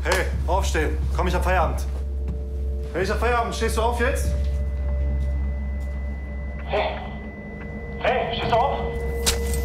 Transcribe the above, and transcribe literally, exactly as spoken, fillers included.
Hey, aufstehen. Komm, ich hab Feierabend. Hey, ich hab Feierabend. Stehst du auf jetzt? Hey.